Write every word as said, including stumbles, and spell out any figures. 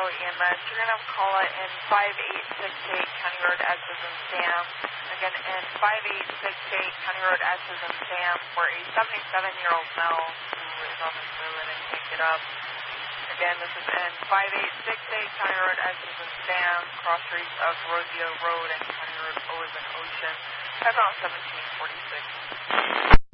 E M S. You're going to have call it in five eight six eight County Road S as in Sam. Again, in five eight six eight County Road S as in Sam for a seventy-seven-year-old male who is on the toilet and can't get up. Again, this is in five eight six eight County Road S as in Sam, cross streets of Rosio Road and County Road O as in Ocean. That's on seventeen forty-six.